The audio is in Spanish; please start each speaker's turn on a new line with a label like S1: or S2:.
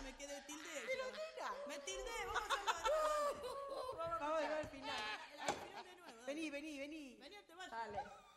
S1: me quedé tilde.
S2: Pero nena.
S1: Me tildé, vamos a hacerlo de nuevo.
S2: Vamos a ver al final.
S1: Al final de nuevo. Dale.
S2: Vení.
S1: Vení, te vayas.
S2: Dale.